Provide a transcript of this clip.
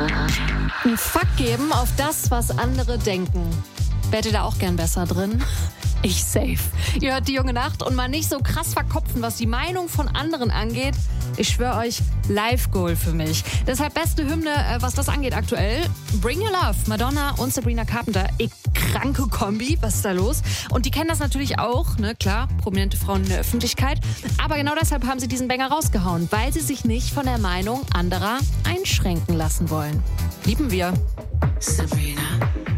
Ein Fuck geben auf das, was andere denken. Wärt ihr da auch gern besser drin? Ich safe. Ihr hört die junge Nacht und mal nicht so krass verkopfen, was die Meinung von anderen angeht. Ich schwöre euch, Live-Goal für mich. Deshalb beste Hymne, was das angeht aktuell. Bring Your Love, Madonna und Sabrina Carpenter. Kranke Kombi, was ist da los? Und die kennen das natürlich auch, ne, klar, prominente Frauen in der Öffentlichkeit. Aber genau deshalb haben sie diesen Banger rausgehauen, weil sie sich nicht von der Meinung anderer einschränken lassen wollen. Lieben wir. Sabrina.